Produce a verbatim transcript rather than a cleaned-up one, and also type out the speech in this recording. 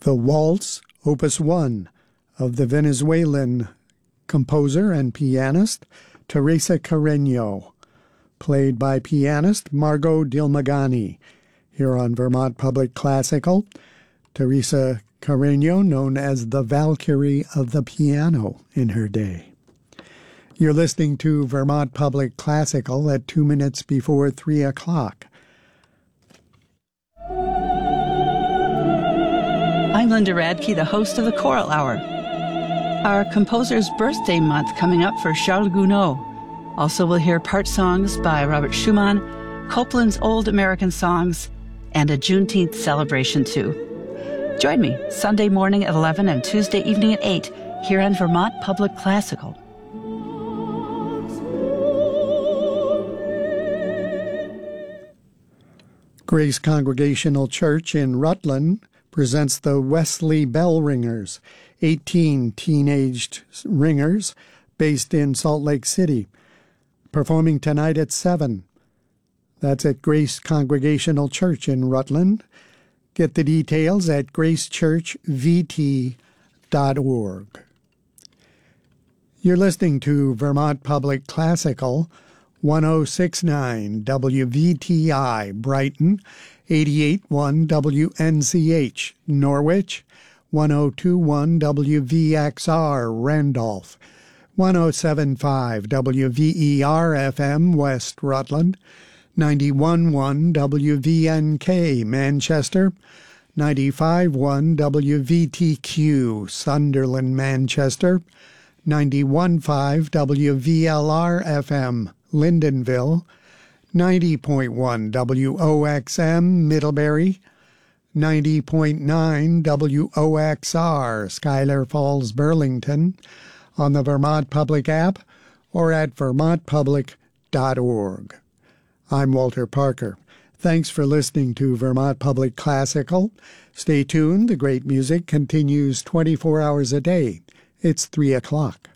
The Waltz, Opus one, of the Venezuelan composer and pianist Teresa Carreño, played by pianist Margot Dilmagani, here on Vermont Public Classical. Teresa Carreño, known as the Valkyrie of the piano in her day. You're listening to Vermont Public Classical at two minutes before three o'clock. I'm Linda Radke, the host of the Choral Hour. Our composer's birthday month coming up for Charles Gounod. Also, we'll hear part songs by Robert Schumann, Copland's Old American Songs, and a Juneteenth celebration, too. Join me Sunday morning at eleven and Tuesday evening at eight here on Vermont Public Classical. Grace Congregational Church in Rutland presents the Wesley Bell Ringers, eighteen teenaged ringers based in Salt Lake City, performing tonight at seven. That's at Grace Congregational Church in Rutland. Get the details at grace church v t dot org. You're listening to Vermont Public Classical, one oh six point nine W V T I Brighton, eighty-eight point one W N C H Norwich, one oh two point one W V X R Randolph, one oh seven point five W V E R F M West Rutland, ninety-one point one W V N K Manchester, ninety-five point one W V T Q Sunderland Manchester, ninety-one point five W V L R F M Lyndonville, ninety point one W O X M Middlebury, ninety point nine W O X R Schuyler Falls Burlington, on the Vermont Public app or at vermont public dot org. I'm Walter Parker. Thanks for listening to Vermont Public Classical. Stay tuned. The great music continues twenty-four hours a day. It's three o'clock.